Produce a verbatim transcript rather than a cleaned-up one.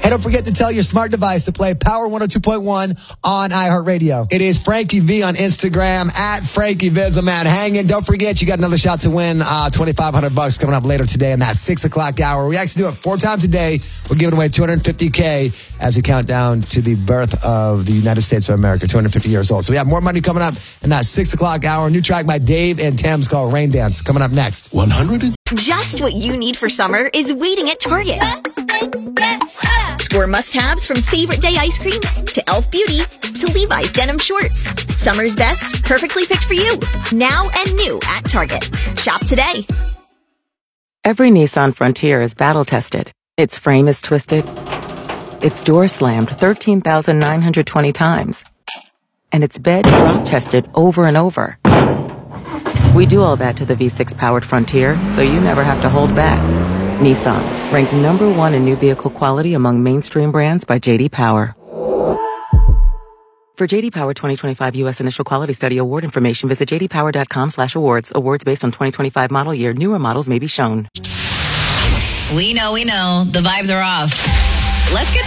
And don't forget to tell your smart device to play Power one oh two point one on iHeartRadio. It is Frankie V on Instagram, at Frankie Viz. Man, hanging. Don't forget, you got another shot to win uh, twenty-five hundred bucks coming up later today in that six o'clock hour. We actually do it four times a day. We're giving away two hundred fifty K as we count down to the birth of the United States of America, two hundred fifty years old. So we have more money coming up in that six o'clock hour. New track by Dave and Thames called Rain Dance coming up next. one hundred Just what you need for summer is waiting at Target. Score must-haves from favorite day ice cream to Elf Beauty to Levi's denim shorts. Summer's best, perfectly picked for you. Now and new at Target. Shop today. Every Nissan Frontier is battle-tested. Its frame is twisted. Its door slammed thirteen thousand nine hundred twenty times. And its bed drop-tested over and over. We do all that to the V six powered Frontier, so you never have to hold back. Nissan, ranked number one in new vehicle quality among mainstream brands by J D Power. For J D Power twenty twenty-five U S Initial Quality Study Award information, visit j d power dot com slash awards. Awards based on twenty twenty-five model year. Newer models may be shown. We know, we know. The vibes are off. Let's get